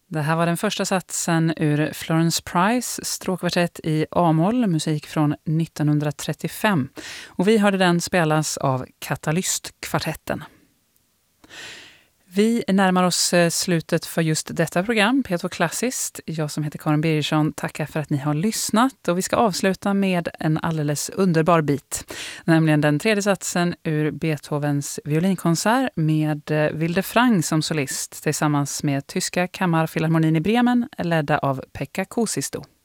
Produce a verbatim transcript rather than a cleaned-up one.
Det här var den första satsen ur Florence Price stråkkvartett i A-moll, musik från nittonhundratrettiofem. Och vi hörde den spelas av Katalystkvartetten. Vi närmar oss slutet för just detta program, P två Klassiskt. Jag som heter Karin Birgersson tackar för att ni har lyssnat. Och vi ska avsluta med en alldeles underbar bit. Nämligen den tredje satsen ur Beethovens violinkonsert med Wilde Frang som solist tillsammans med tyska kammarfilharmonin i Bremen ledda av Pekka Kuusisto.